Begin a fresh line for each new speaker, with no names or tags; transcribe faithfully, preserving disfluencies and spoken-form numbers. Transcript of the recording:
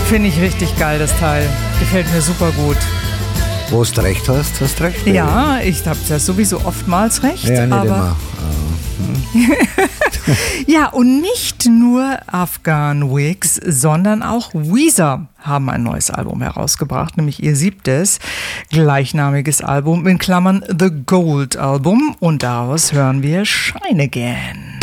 Finde ich richtig geil, das Teil. Gefällt mir super gut.
Wo du recht hast, hast recht.
Ja, ich habe ja sowieso oftmals recht.
Ja, nicht
aber
immer.
Ja, und nicht nur Afghan Wigs, sondern auch Weezer haben ein neues Album herausgebracht, nämlich ihr siebtes gleichnamiges Album, in Klammern The Gold Album. Und daraus hören wir Shine Again.